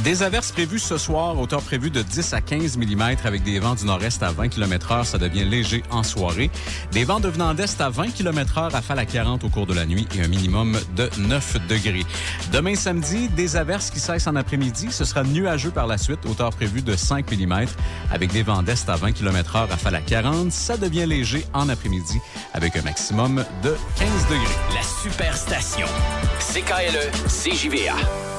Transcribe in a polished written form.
Des averses prévues ce soir, hauteur prévue de 10 à 15 mm avec des vents du nord-est à 20 km/h. Ça devient léger en soirée. Des vents devenant d'est à 20 km/h, rafale à 40 au cours de la nuit et un minimum de 9 degrés. Demain samedi, des averses qui cessent en après-midi. Ce sera nuageux par la suite, hauteur prévue de 5 mm avec des vents d'est à 20 km/h, rafale à 40. Ça devient léger en après-midi avec un maximum de 15 degrés. La Superstation. CKLE, CJVA.